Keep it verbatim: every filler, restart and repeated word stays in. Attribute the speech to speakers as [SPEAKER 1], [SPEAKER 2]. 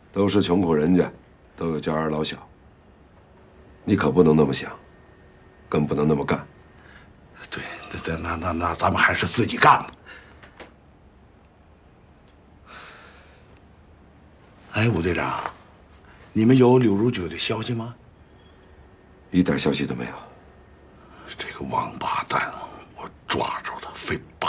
[SPEAKER 1] 都是穷苦人家，都有家儿老小。你可不能那么想，更不能那么干。
[SPEAKER 2] 对，那那那那咱们还是自己干吧。哎，武队长，你们有柳如九的消息吗？
[SPEAKER 1] 一点消息都没有。
[SPEAKER 2] 这个王八蛋，我抓住他，非把